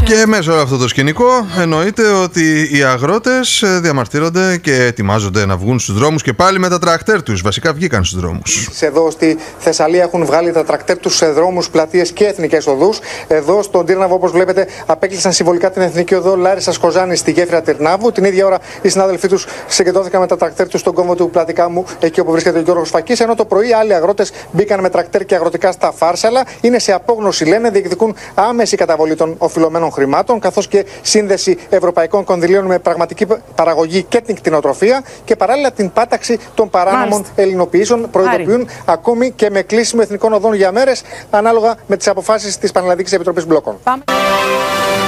Και μέσα όλο αυτό το σκηνικό εννοείται ότι οι αγρότες διαμαρτύρονται και ετοιμάζονται να βγουν στους δρόμους και πάλι με τα τρακτέρ τους. Βασικά βγήκαν στους δρόμους. Εδώ στη Θεσσαλία έχουν βγάλει τα τρακτέρ τους σε δρόμους, πλατείες και εθνικές οδούς. Εδώ στον Τύρναβο, όπως βλέπετε, απέκλεισαν συμβολικά την εθνική οδό Λάρισσας Κοζάνης στη γέφυρα Τυρνάβου. Την ίδια ώρα οι συνάδελφοί τους συγκεντρώθηκαν με τα τρακτέρ τους στον κόμβο του Πλατικάμου, εκεί όπου βρίσκεται ο Γιώργος Φακής. Ενώ το πρωί άλλοι αγρότες μπήκαν με τρακτέρ και αγροτικά στα Φάρσαλα. Είναι σε απόγνωση, λένε, διεκδικούν άμεση καταβολή των οφειλωμένων χρημάτων, καθώς και σύνδεση ευρωπαϊκών κονδυλίων με πραγματική παραγωγή και την κτηνοτροφία και παράλληλα την πάταξη των παράνομων ελληνοποιήσεων. Προειδοποιούν ακόμη και με κλείσιμο εθνικών οδών για μέρες, ανάλογα με τις αποφάσεις της Πανελλαδικής Επιτροπής Μπλόκων.